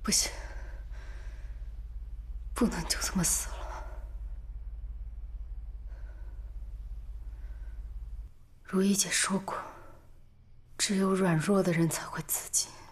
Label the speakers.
Speaker 1: 不行，不能就这么死了。如意姐说过，只有软弱的人才会自尽。